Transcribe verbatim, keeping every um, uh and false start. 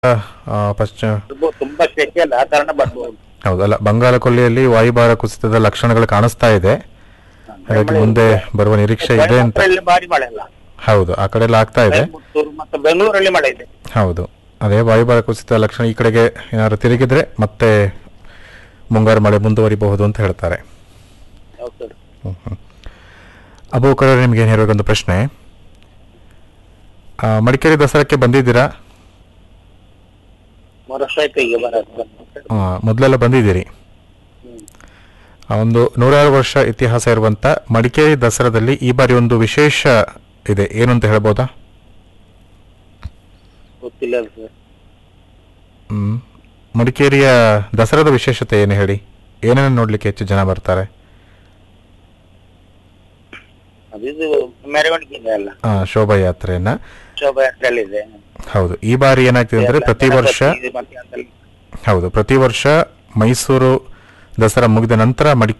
ಆ, ಪಶ್ಚಿಮ ತುಂಬಾ ತುಂಬಾ ಶೆಕೆ ಅಲ್ಲ, ಆ ಕಾರಣ ಬರ್ಬೋದು. ಹೌದಲ್ಲ, ಬಂಗಾಳ ಕೊಲ್ಲಿಯಲ್ಲಿ ವಾಯುಭಾರ ಕುಸಿತದ ಲಕ್ಷಣಗಳು ಕಾಣಿಸ್ತಾ ಇದೆ. ಹಾಗಾಗಿ ಮುಂದೆ ಬರುವ ನಿರೀಕ್ಷೆ ಇದೆ ಅಂತ. ಕೊಯಮತ್ತೂರಲ್ಲಿ ಭಾರಿ ಮಳೆ ಅಲ್ಲ, ಹೌದು, ಆ ಕಡೆ ಎಲ್ಲ ಆಗ್ತಾ ಇದೆ. ಕೊಯಮತ್ತೂರು ಮತ್ತು ಬೆಂಗಳೂರಲ್ಲಿ ಮಳೆ ಇದೆ. ಹೌದು, ಅದೇ ವಾಯುಭಾರ ಕುಸಿತ ಲಕ್ಷಣ ಈ ಕಡೆಗೆ ಏನಾದ್ರು ತಿರುಗಿದ್ರೆ ಮತ್ತೆ ಮುಂಗಾರು ಮಳೆ ಮುಂದುವರಿಬಹುದು ಅಂತ ಹೇಳ್ತಾರೆ. ಹೌದು ಸರ್. ಹ್ಮ್ ಹ್ಮ್. ಅಬು ಕಡೆ ನಿಮ್ಗೆ ಏನು ಹೇಳಬೇಕಂತ ಪ್ರಶ್ನೆ. ಆ, ಮಡಿಕೇರಿ ದಸರಾಕ್ಕೆ ಬಂದಿದ್ದೀರಾ? ಮೂರು ವರ್ಷ ಆಯ್ತು ಈಗ ಬರೋದು. ಆ, ಮೊದಲೆಲ್ಲ ಬಂದಿದ್ದೀರಿ. ಹ್ಮ್. ಆ, ಒಂದು ನೂರಾರು ವರ್ಷ ಇತಿಹಾಸ ಇರುವಂತ ಮಡಿಕೇರಿ ದಸರಾದಲ್ಲಿ ಈ ಬಾರಿ ಒಂದು ವಿಶೇಷ ಇದೆ, ಏನು ಅಂತ ಹೇಳ್ಬೋದಾ? ಗೊತ್ತಿಲ್ಲ ಸರ್. ಹ್ಮ್ ಮಡಿಕೇರಿಯ ದಸರಾದ ವಿಶೇಷತೆ ಏನು ಹೇಳಿ? ಏನೇನು ನೋಡ್ಲಿಕ್ಕೆ ಹೆಚ್ಚು ಜನ ಬರ್ತಾರೆ? ಅದು ಮೆರವಣಿಗೆ ಇದೆ ಅಲ್ಲ, ಆ, ಶೋಭಾಯಾತ್ರೆಯನ್ನ. ಶೋಭಾಯಾತ್ರೆಯಲ್ಲಿ ಇದೆ. ಹೌದು, ಈ ಬಾರಿ ಏನಾಗ್ತಿದೆ ಅಂದ್ರೆ ಪ್ರತಿ ವರ್ಷ ಗಣಪತಿ ಮತ್ತೆ ಅದ್ರಲ್ಲಿ ಹೌದು ಪ್ರತಿ ವರ್ಷ ಮೈಸೂರು ದಸರಾ ಮುಗಿದ ನಂತರ ಮಡಿ